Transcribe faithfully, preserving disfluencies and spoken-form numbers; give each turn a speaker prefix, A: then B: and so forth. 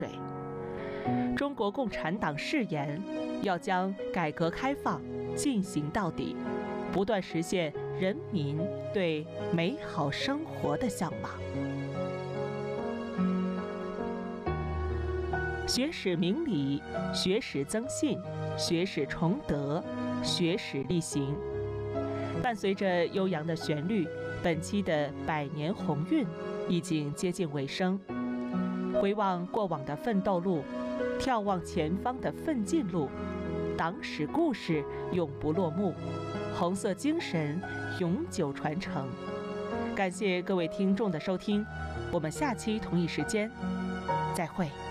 A: 中国共产党誓言要将改革开放进行到底，不断实现人民对美好生活的向往。学史明理，学史增信，学史崇德，学史力行。伴随着悠扬的旋律，本期的百年鸿运已经接近尾声。回望过往的奋斗路，眺望前方的奋进路，党史故事永不落幕，红色精神永久传承。感谢各位听众的收听，我们下期同一时间再会。